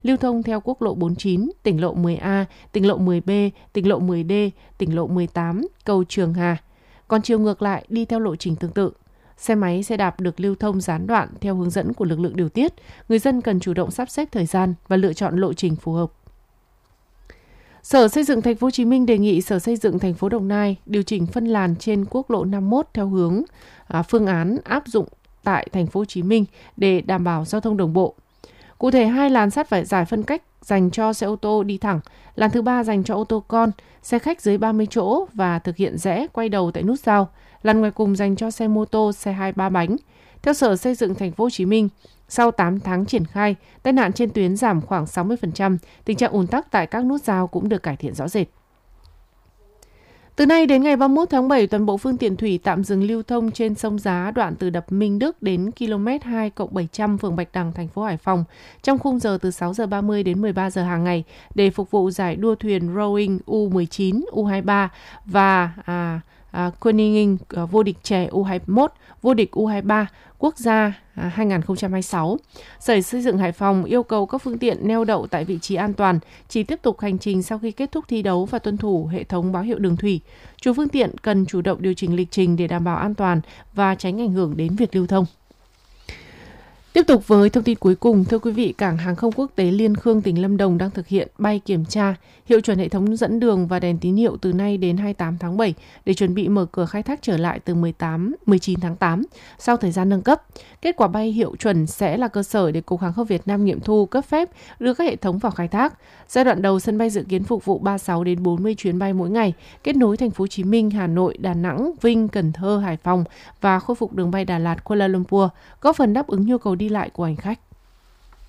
lưu thông theo quốc lộ 49, tỉnh lộ 10A, tỉnh lộ 10B, tỉnh lộ 10D, tỉnh lộ 18, cầu Trường Hà. Còn chiều ngược lại đi theo lộ trình tương tự. Xe máy, xe đạp được lưu thông gián đoạn theo hướng dẫn của lực lượng điều tiết. Người dân cần chủ động sắp xếp thời gian và lựa chọn lộ trình phù hợp. Sở Xây dựng Thành phố Hồ Chí Minh đề nghị Sở Xây dựng Thành phố Đồng Nai điều chỉnh phân làn trên quốc lộ 51 theo hướng phương án áp dụng tại Thành phố Hồ Chí Minh để đảm bảo giao thông đồng bộ. Cụ thể, 2 làn sát phải giải phân cách dành cho xe ô tô đi thẳng, làn thứ 3 dành cho ô tô con, xe khách dưới 30 chỗ và thực hiện rẽ quay đầu tại nút giao, làn ngoài cùng dành cho xe mô tô, xe 2-3 bánh. Theo Sở Xây dựng Thành phố Hồ Chí Minh, sau 8 tháng triển khai, tai nạn trên tuyến giảm khoảng 60%, tình trạng ùn tắc tại các nút giao cũng được cải thiện rõ rệt. Từ nay đến ngày 31 tháng 7, toàn bộ phương tiện thủy tạm dừng lưu thông trên sông Giá đoạn từ đập Minh Đức đến km 2+700 phường Bạch Đằng, thành phố Hải Phòng trong khung giờ từ 6 giờ 30 đến 13 giờ hàng ngày để phục vụ giải đua thuyền rowing U19, U23 và Kuningin vô địch trẻ U21, vô địch U23 quốc gia 2026. Sở Xây dựng Hải Phòng yêu cầu các phương tiện neo đậu tại vị trí an toàn, chỉ tiếp tục hành trình sau khi kết thúc thi đấu và tuân thủ hệ thống báo hiệu đường thủy. Chủ phương tiện cần chủ động điều chỉnh lịch trình để đảm bảo an toàn và tránh ảnh hưởng đến việc lưu thông. Tiếp tục với thông tin cuối cùng, thưa quý vị, Cảng hàng không quốc tế Liên Khương, tỉnh Lâm Đồng đang thực hiện bay kiểm tra, hiệu chuẩn hệ thống dẫn đường và đèn tín hiệu từ nay đến 28 tháng 7 để chuẩn bị mở cửa khai thác trở lại từ 19 tháng 8 sau thời gian nâng cấp. Kết quả bay hiệu chuẩn sẽ là cơ sở để Cục Hàng không Việt Nam nghiệm thu, cấp phép, đưa các hệ thống vào khai thác. Giai đoạn đầu, sân bay dự kiến phục vụ 36 đến 40 chuyến bay mỗi ngày, kết nối Thành phố Hồ Chí Minh, Hà Nội, Đà Nẵng, Vinh, Cần Thơ, Hải Phòng và khôi phục đường bay Đà Lạt, Kuala Lumpur, góp phần đáp ứng nhu cầu đi lại của hành khách.